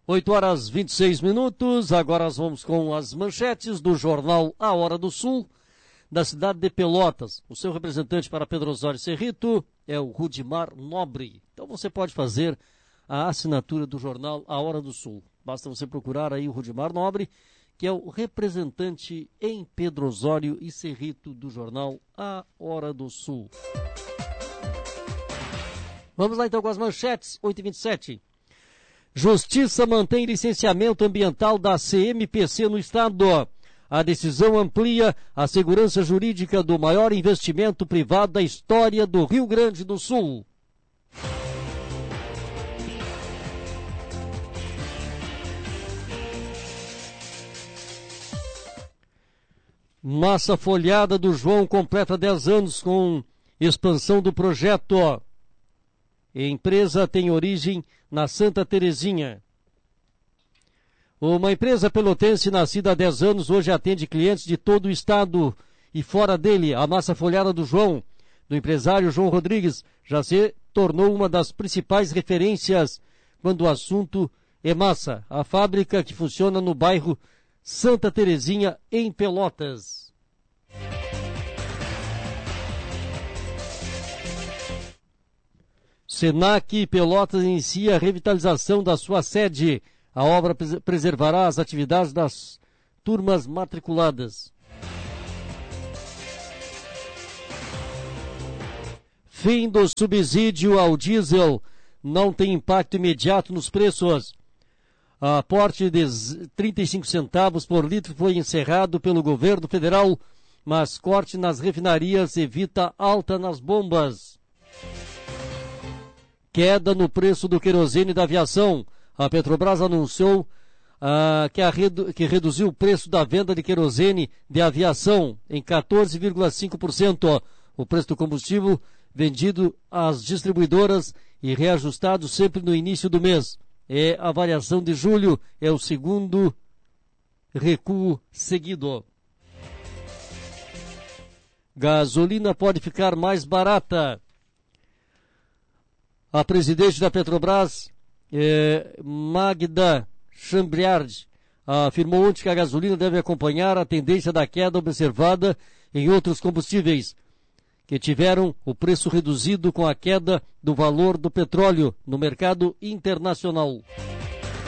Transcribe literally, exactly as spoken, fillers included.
oito horas e vinte e seis minutos, agora nós vamos com as manchetes do jornal A Hora do Sul, da cidade de Pelotas. O seu representante para Pedro Osório Cerrito é o Rudimar Nobre. Então você pode fazer a assinatura do jornal A Hora do Sul. Basta você procurar aí o Rudimar Nobre, que é o representante em Pedro Osório e Cerrito do jornal A Hora do Sul. Vamos lá então com as manchetes, oito e vinte e sete. Justiça mantém licenciamento ambiental da C M P C no estado. A decisão amplia a segurança jurídica do maior investimento privado da história do Rio Grande do Sul. Massa folhada do João completa dez anos com expansão do projeto. A empresa tem origem na Santa Terezinha. Uma empresa pelotense nascida há dez anos hoje atende clientes de todo o estado e fora dele. A massa folhada do João, do empresário João Rodrigues, já se tornou uma das principais referências quando o assunto é massa. A fábrica que funciona no bairro Santa Terezinha, em Pelotas. Senac Pelotas inicia a revitalização da sua sede. A obra preservará as atividades das turmas matriculadas. Fim do subsídio ao diesel não tem impacto imediato nos preços. A aporte de trinta e cinco centavos por litro foi encerrado pelo governo federal, mas corte nas refinarias evita alta nas bombas. Queda no preço do querosene da aviação. A Petrobras anunciou ah, que, a redu- que reduziu o preço da venda de querosene de aviação em quatorze vírgula cinco por cento. O preço do combustível vendido às distribuidoras e reajustado sempre no início do mês. É a variação de julho, é o segundo recuo seguido. Gasolina pode ficar mais barata. A presidente da Petrobras, eh, Magda Chambriard, afirmou ontem que a gasolina deve acompanhar a tendência da queda observada em outros combustíveis, que tiveram o preço reduzido com a queda do valor do petróleo no mercado internacional.